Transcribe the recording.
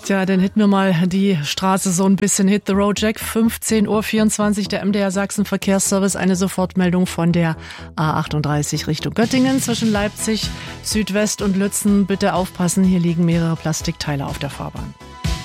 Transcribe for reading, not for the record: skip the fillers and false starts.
Tja, dann hätten wir mal die Straße so ein bisschen Hit the Road Jack. 15:24 Uhr, der MDR Sachsen Verkehrsservice. Eine Sofortmeldung von der A38 Richtung Göttingen zwischen Leipzig, Südwest und Lützen. Bitte aufpassen, hier liegen mehrere Plastikteile auf der Fahrbahn.